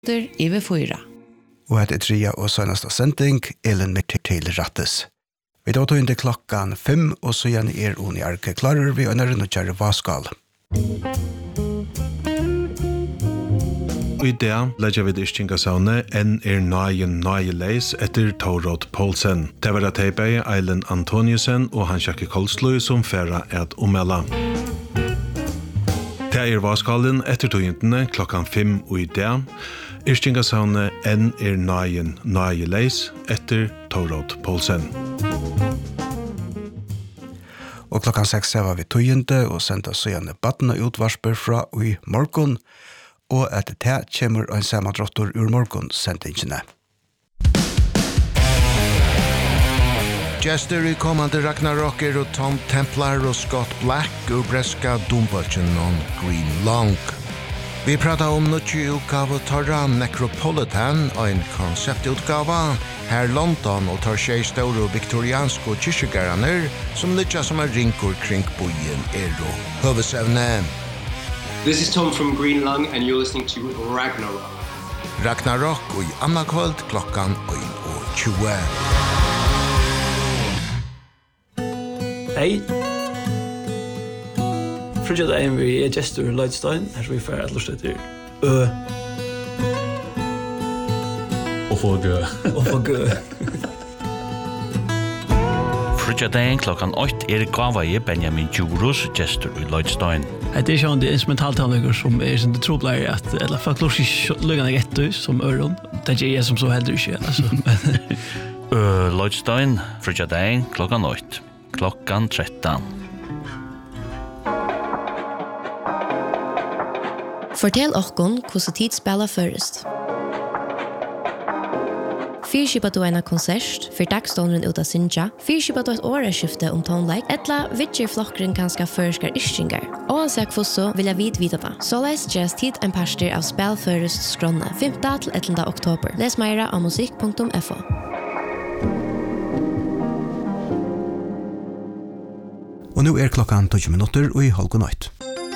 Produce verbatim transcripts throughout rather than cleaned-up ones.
I V fyra. Og det er trea og seneste sending, Elin med til rattes. Vi tar inn til klokkan fem, og så gjerne er hun i arke klarer vi under en kjære vaskal. I det legger vi det Istingasavne enn er nøyen nøye leis etter Torot Poulsen. Det var det Teibei, Eilen Antoniusen og Hans-Jakke Kolslu som færa et omella. Det er vaskalen etter togintene klokkan fem og i det. Istingasavne enn er nøyen nøye leis etter Torot Poulsen. Og klokkan seks var vi toginte og sendte så gjerne battene utvarsper fra i morgon, og etter det kommer en samadrottor ur morgon sendingene. Jester i kommande Ragnarok er og Tom Templar og Scott Black og breska Dumbolchen on Green Long. Vi pratar om nødvendig utgave torra Necropolitan, en konseptutgave her London og tar seg store viktorianske kyrkjegaraner som lytter som er rinker kring bojen er og høvesevne. This is Tom from Green Lung and you're listening to Ragnarok. Ragnarok og i anna kvöld klokkan ein og tjue. Hei. Frugget er vi er Jester Lightstein, her som vi får et lust etter Ø. Og få gø. Og få gø. Frugget er klokkan åtte er gavaie Benjamin Djurus, Jester Lightstein. Det er ikke det instrumentaltannlegger som er som det trobler at, eller folk lort ikke løggende etter som øron. Det er ikke jeg som så heldig ikke, altså. Ø, Lightstein, Frugget er klokkan åtte, klokkan tretton. Fortell okkon hvordan tid spiller først. Fyrskipet du en konsert, for dagstånderen ut av Sinja, fyrskipet du et åreskifte om tonelike, etla vidger flokkeren ganske førskar ischingar. Og han sier så vil jeg vidt vite det. Så leis just tid en parster av spillførest skrånne, femte til ellevte oktober. Les meira av musikk punktum f o. Og nå er klokkan tolv minutter og i halv natt.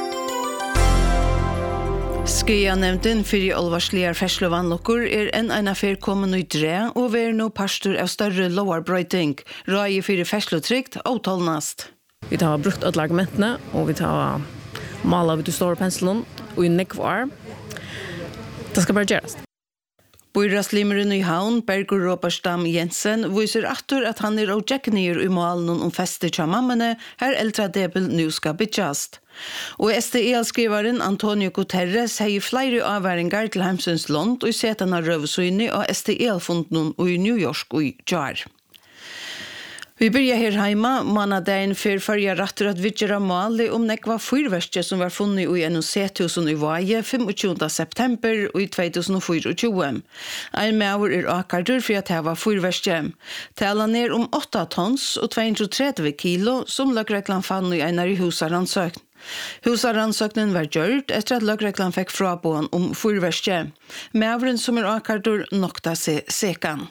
Skya-nevnden for i olvarslige ferslevannlokker er en en affær kommet i dre og er nå pastor av større lovarbrøyting. Røye for ferslotrykt og tolnast. Vi tar brukt alle argumentene, og vi tar maler ved de store penselen og i nekvar. Det skal bare gjøres. Bøyraslimeren i havn, Bergur Råparstam Jensen, viser atter at han er og jekknyer i malen om feste til mammene, her eldre debel nå skal bytjast. Og S T E L-skriveren Antonio Guterres har flere avværinger til Heimsens land og setan av røvesøyne og S T E L-funden i New York og i Jar. Vi börjar her heima, manadagen för förra rattor att vidgera mål om nekva fyrverske som var funnet i N O C-tusen i Vaje tjugofemte september og i tjugohundrafyrtio. En maver er akardur for at hava fyrverske. Talan ner om åtta tons og tvåhundratrettio kilo som løgreklan fann i en i husaransøkn. Husaransøknen var gjort etter at løgreklan fikk frabån om fyrverske. Maveren som er akardur nokta seg sekan.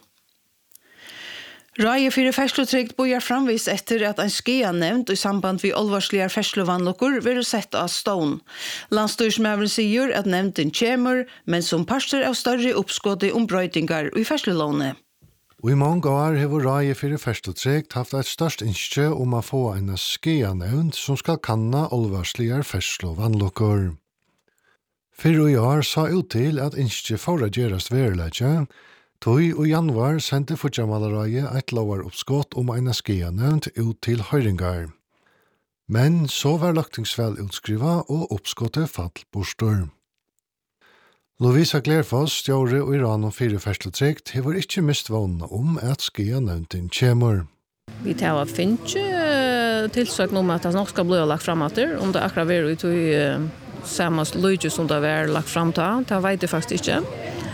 Røye for ferslotrykt bojar framvis etter at en skia nevnt i samband med olvarslige ferslovanlokker vil sett av stån. Landstyrsmævren sier at nevnten kommer, men som parster av større oppskåde om brøytingar i ferslelåne. Og i mange år har Røye for ferslotrykt haft et størst innskje om å få en skia nevnt som skal kanna olvarslige ferslovanlokker. Fyrre i år sa ut til at innskje for å gjøres verleggje, Tøy og januar sendte Fudjamalareie et lovaroppskott om en skia nevnt ut til høyringar. Men så var løktingsvel utskriva og oppskottet fall bostor. Lovisa Glerfoss, stjåre og Iran og fire ferslotrykt, hever ikke mist vannene om at skia nevnten kjemur. Vi tar finne tilsøkning om at det nok skal bli lagt frem etter, om det akkurat vil ut i samme løyde som det vil lagt frem til, det vet jeg faktisk ikke.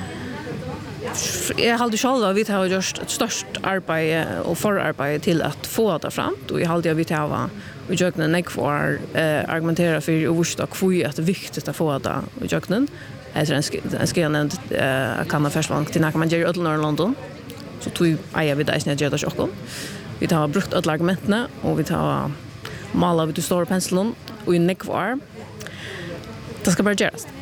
Jeg halde selv at vi har gjort et størst arbeid og forarbeid til at få det frem, og jeg halde at vi har i jøkkenen jeg får eh, argumentere for å vise hvor er det viktig å få det i jøkkenen. Etter en skrevet nevnt eh, kan man først vank til noe man gjør i Ødelen og London, så tog eier vi det i snitt gjør det ikke. Vi tar brukt alle argumentene, og vi tar maler ved de store penselen og i nekvar. Det skal bare gjøres.